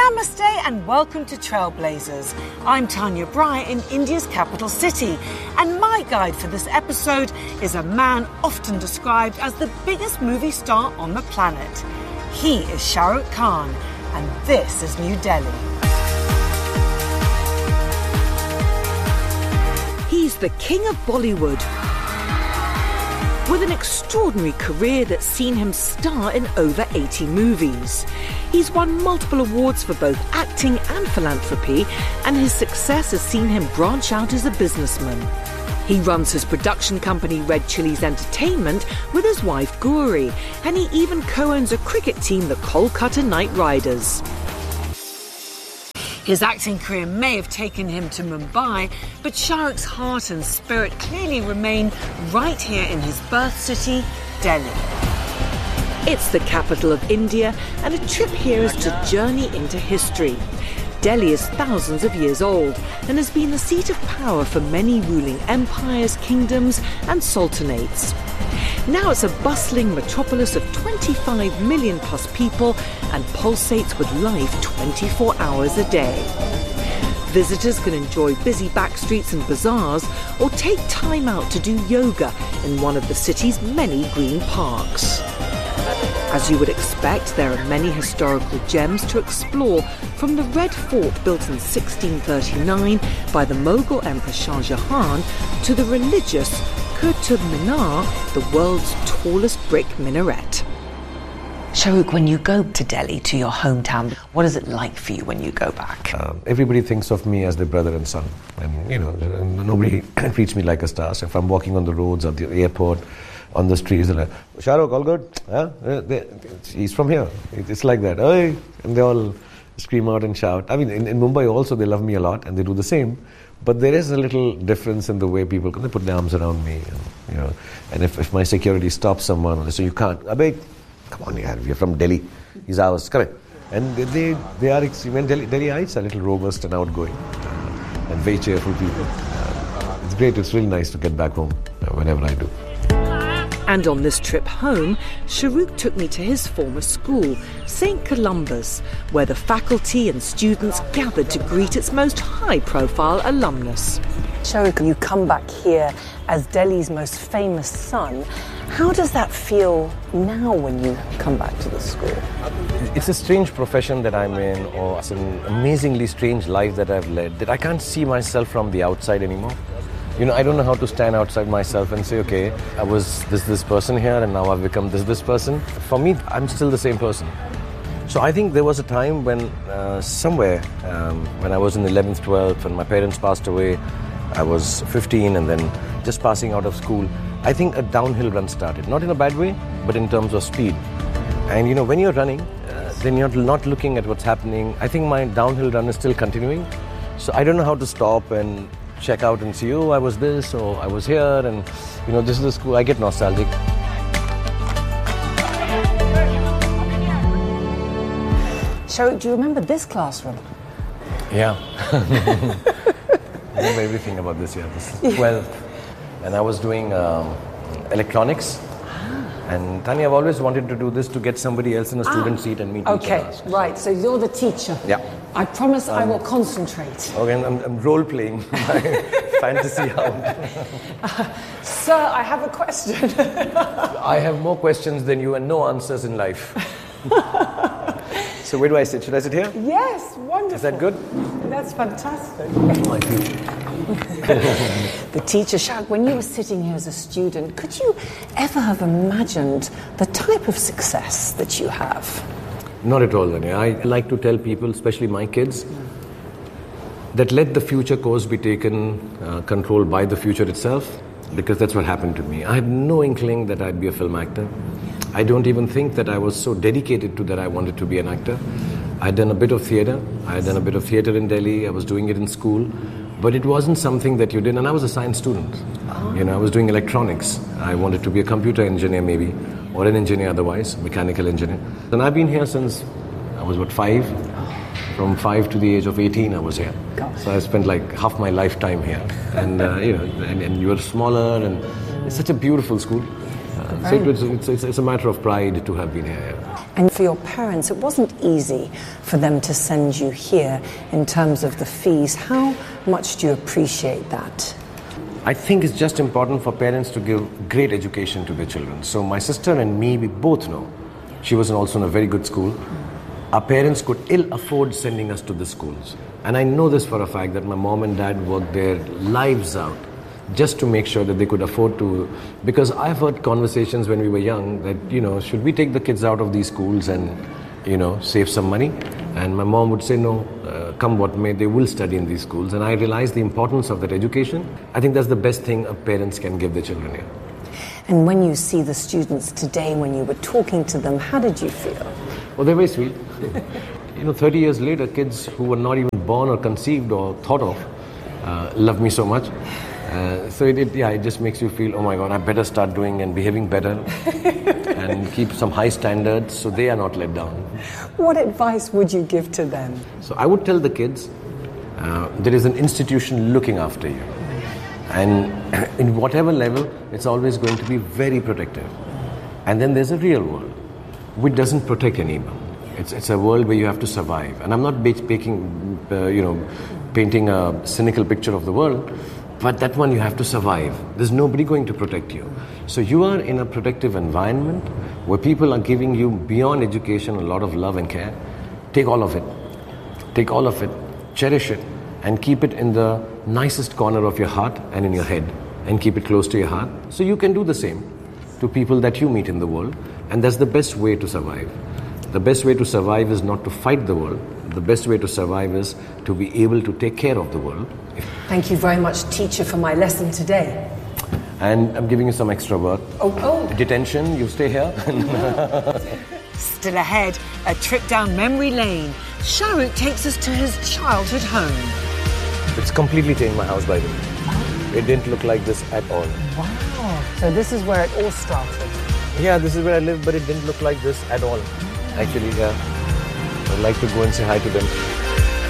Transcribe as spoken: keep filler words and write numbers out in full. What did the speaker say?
Namaste and welcome to Trailblazers. I'm Tanya Bryant in India's capital city, and my guide for this episode is a man often described as the biggest movie star on the planet. He is Shah Rukh Khan, and this is New Delhi. He's the king of Bollywood, with an extraordinary career that's seen him star in over eighty movies. He's won multiple awards for both acting and philanthropy, and his success has seen him branch out as a businessman. He runs his production company Red Chillies Entertainment with his wife Gauri, and he even co-owns a cricket team, the Kolkata Knight Riders. His acting career may have taken him to Mumbai, but Shah Rukh's heart and spirit clearly remain right here in his birth city, Delhi. It's the capital of India, and a trip here is to journey into history. Delhi is thousands of years old and has been the seat of power for many ruling empires, kingdoms and sultanates. Now it's a bustling metropolis of twenty-five million plus people and pulsates with life twenty-four hours a day. Visitors can enjoy busy back streets and bazaars or take time out to do yoga in one of the city's many green parks. As you would expect, there are many historical gems to explore, from the Red Fort built in sixteen thirty-nine by the Mughal Emperor Shah Jahan to the religious Qutub Minar, the world's tallest brick minaret. Shah Rukh, when you go to Delhi, to your hometown, what is it like for you when you go back? Um, everybody thinks of me as their brother and son. And, you know, nobody treats me like a star. So if I'm walking on the roads, at the airport, on the streets, they're like, Shah Rukh, all good? Huh? They, he's from here. It's like that. Hey! And they all scream out and shout. I mean, in, in Mumbai also, they love me a lot and they do the same. But there is a little difference in the way people, they put their arms around me. And, you know, and if, if my security stops someone, they say, you can't. Abey, come on, yeah, we're from Delhi. He's ours. Come in. And they, they, they are extreme. Delhi, Delhiites are a little robust and outgoing uh, and very cheerful people. Uh, it's great. It's really nice to get back home uh, whenever I do. And on this trip home, Shah Rukh took me to his former school, Saint Columba's, where the faculty and students gathered to greet its most high-profile alumnus. Shah Rukh, you come back here as Delhi's most famous son. How does that feel now when you come back to the school? It's a strange profession that I'm in, or it's an amazingly strange life that I've led, that I can't see myself from the outside anymore. You know, I don't know how to stand outside myself and say, okay, I was this this person here and now I've become this this person. For me, I'm still the same person. So I think there was a time when uh, somewhere, um, when I was in eleventh, twelfth, when my parents passed away, I was fifteen and then just passing out of school, I think a downhill run started. Not in a bad way, but in terms of speed. And you know, when you're running, uh, then you're not looking at what's happening. I think my downhill run is still continuing. So I don't know how to stop and check out and see, oh, I was this, or I was here, and, you know, this is the school. I get nostalgic. Shah Rukh, do you remember this classroom? Yeah. I remember everything about this year. This is twelfth. And I was doing um, electronics. And Tanya, I've always wanted to do this to get somebody else in a student ah, seat and meet okay, each other. Okay, right. So you're the teacher. Yeah. I promise um, I will concentrate. Okay, I'm, I'm role-playing my fantasy out. Uh, sir, I have a question. I have more questions than you and no answers in life. So where do I sit? Should I sit here? Yes, wonderful. Is that good? That's fantastic. My future. The teacher, Shah Rukh, when you were sitting here as a student, could you ever have imagined the type of success that you have? Not at all, Dania. I like to tell people, especially my kids, that let the future course be taken, uh, controlled by the future itself, because that's what happened to me. I had no inkling that I'd be a film actor. I don't even think that I was so dedicated to that I wanted to be an actor. I'd done a bit of theatre. I had done a bit of theatre in Delhi. I was doing it in school. But it wasn't something that you did. And I was a science student. Oh. You know, I was doing electronics. I wanted to be a computer engineer maybe, or an engineer otherwise, mechanical engineer. And I've been here since I was, what, five? From five to the age of eighteen, I was here. Gosh. So I spent like half my lifetime here. And, uh, you know, and, and you were smaller, and it's such a beautiful school. Uh, so it was, it's, it's, it's a matter of pride to have been here. And for your parents, it wasn't easy for them to send you here in terms of the fees. How much do you appreciate that? I think it's just important for parents to give great education to their children. So my sister and me, we both know. She was also in a very good school. Our parents could ill afford sending us to the schools. And I know this for a fact that my mom and dad worked their lives out just to make sure that they could afford to. Because I've heard conversations when we were young that, you know, should we take the kids out of these schools and, you know, save some money? And my mom would say, no, uh, come what may, they will study in these schools. And I realized the importance of that education. I think that's the best thing a parents can give their children here. And when you see the students today, when you were talking to them, how did you feel? Well, they're very sweet. You know, thirty years later, kids who were not even born or conceived or thought of uh, love me so much. Uh, so it, it, yeah, it just makes you feel, oh my God, I better start doing and behaving better and keep some high standards so they are not let down. What advice would you give to them? So I would tell the kids, uh, there is an institution looking after you. And in whatever level, it's always going to be very protective. And then there's a real world, which doesn't protect anyone. It's it's a world where you have to survive. And I'm not making, uh, you know, painting a cynical picture of the world, but that one you have to survive. There's nobody going to protect you. So you are in a protective environment where people are giving you beyond education a lot of love and care. Take all of it. Take all of it. Cherish it. And keep it in the nicest corner of your heart and in your head. And keep it close to your heart. So you can do the same to people that you meet in the world. And that's the best way to survive. The best way to survive is not to fight the world. The best way to survive is to be able to take care of the world. Thank you very much, teacher, for my lesson today. And I'm giving you some extra work. Oh, oh. Detention, you stay here. Still ahead, a trip down memory lane. Shah Rukh takes us to his childhood home. It's completely changed my house, by the way. It didn't look like this at all. Wow. So this is where it all started. Yeah, this is where I live, but it didn't look like this at all. Actually, yeah. I'd like to go and say hi to them.